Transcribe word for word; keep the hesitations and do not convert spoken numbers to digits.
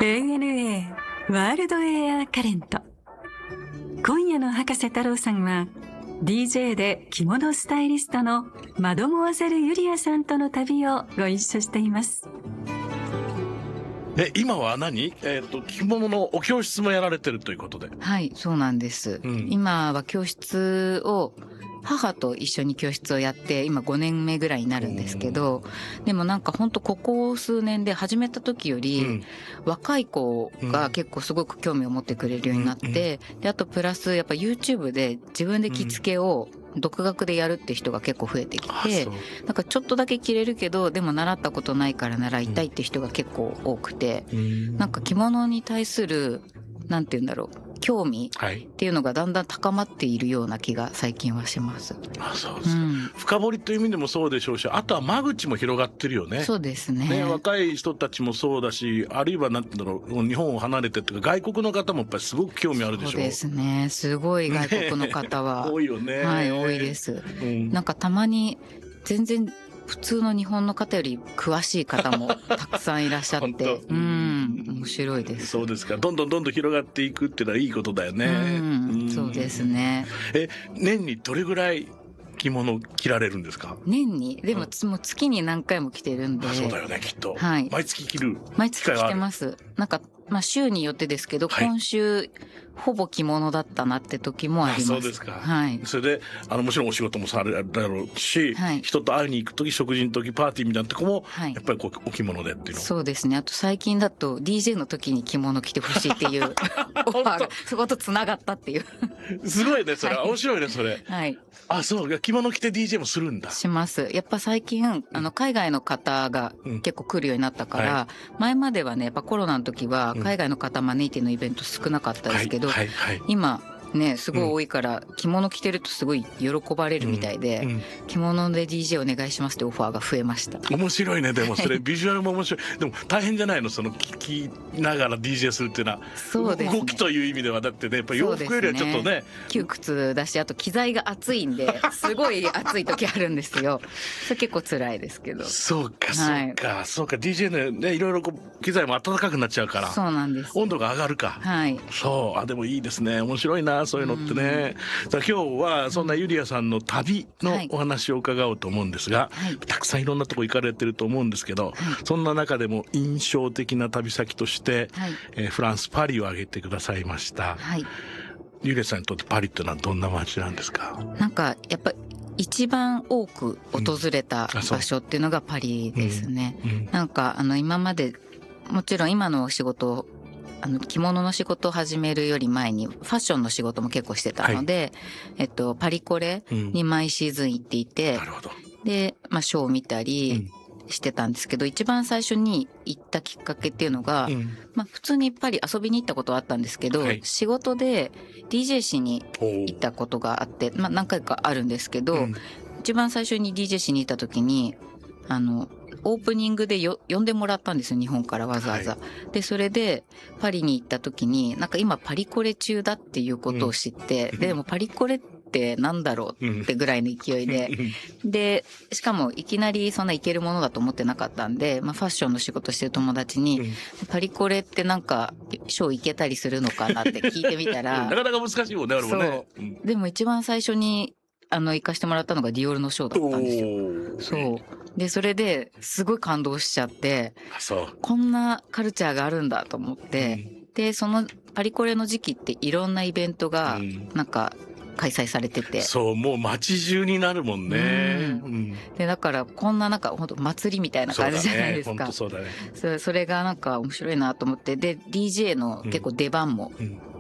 エーエヌエー ワールドエアカレント。今夜の博士太郎さんは ディージェー で着物スタイリストのマドモアゼルユリアさんとの旅をご一緒しています。 え今は何、えー、と着物のお教室もやられてるということで。 はい、そうなんです、うん、今は教室を母と一緒に教室をやって今ごねんめぐらいになるんですけど、でもなんか本当ここ数年で始めた時より、うん、若い子が結構すごく興味を持ってくれるようになって、うん、であとプラスやっぱ YouTube で自分で着付けを独学でやるって人が結構増えてきて、なんかちょっとだけ着れるけどでも習ったことないから習いたいって人が結構多くて、うん、なんか着物に対するなんて言うんだろう興味っていうのがだんだん高まっているような気が最近はします。 あ、そうですか、うん、深掘りという意味でもそうでしょうし、あとは間口も広がってるよね。 そうです ね, ね若い人たちもそうだし、あるいはなんて言うんだろう、日本を離れてというか外国の方もやっぱりすごく興味あるでしょう。 そうですね、すごい外国の方は、 ね、多いよね。 はい、多いです、うん、なんかたまに全然普通の日本の方より詳しい方もたくさんいらっしゃってうん面白いです。 そうですか。どんどんどんどん広がっていくっていうのはいいことだよね。 うんうんそうですね。 え年にどれぐらい着物着られるんですか？ 年にでも、うん、もう月に何回も着てるんで。 あそうだよねきっと、 はい、 毎月着る毎月着てます。なんかまあ週によってですけど、はい、今週ほぼ着物だったなって時もあります。 そうですか、 はい、 それであのもちろんお仕事もされるだろうし、はい、人と会いに行く時食事の時パーティーみたいなとこも、はい、やっぱりこうお着物でっていうの。 そうですね。あと最近だと ディージェー の時に着物着てほしいっていうオファーがそことつながったっていうすごいねそれ、はい、面白いねそれ。 はい、 あそう着物着て ディージェー もするんだ。 します。やっぱ最近あの海外の方が結構来るようになったから、うんはい、前まではねやっぱコロナの時は海外の方招いてのイベント少なかったですけど、うんはいはいはい、今ねすごい多いから着物着てるとすごい喜ばれるみたいで、うんうん、着物で ディージェー お願いしますってオファーが増えました。 面白いね。でもそれビジュアルも面白いでも大変じゃないのその聞きながら ディージェー するっていうのは。 そうですね、 動きという意味ではだってねやっぱ洋服よりはちょっと ね, ね窮屈だし、あと機材が熱いんですごい熱い時あるんですよそれ結構辛いですけど。 そうかそうか、はい、そうか ディージェー ねいろいろこう機材も暖かくなっちゃうから。 そうなんです。 温度が上がるか。 はい。 そうあでもいいですね。面白いなそういうのってね。さあ今日はそんなユリアさんの旅のお話を伺おうと思うんですが、はい、たくさんいろんなとこ行かれてると思うんですけど、はい、そんな中でも印象的な旅先として、はいえー、フランスパリを挙げてくださいました、はい、ユリアさんにとってパリってのはどんな街なんですか？ なんかやっぱ一番多く訪れた場所っていうのがパリですね、うんうん、なんかあの今までもちろん今の仕事あの着物の仕事を始めるより前にファッションの仕事も結構してたので、はいえっと、パリコレに毎シーズン行っていて、うん、なるほど。で、まあ、ショーを見たりしてたんですけど、うん、一番最初に行ったきっかけっていうのが、うんまあ、普通にパリ遊びに行ったことはあったんですけど、はい、仕事で ディージェー しに行ったことがあって、まあ、何回かあるんですけど、うん、一番最初に ディージェー しに行った時にあのオープニングでよ呼んでもらったんですよ日本からわざわざ、はい、でそれでパリに行った時になんか今パリコレ中だっていうことを知って、うん、でもパリコレってなんだろうってぐらいの勢いで、うん、でしかもいきなりそんな行けるものだと思ってなかったんで、まあ、ファッションの仕事してる友達に、うん、パリコレってなんかショー行けたりするのかなって聞いてみたらなかなか難しいもんねあれもね。 そう、うん、でも一番最初にあの行かしてもらったのがディオールのショーだったんですよ。そうでそれですごい感動しちゃって、そうこんなカルチャーがあるんだと思って、うん、でそのパリコレの時期っていろんなイベントがなんか開催されてて、うん、 そうもう街中になるもんね、うんうん、でだからこんななんか本当祭りみたいな感じじゃないですか。 そうだね、本当そうだね。 それ、それがなんか面白いなと思って、で ディージェー の結構出番も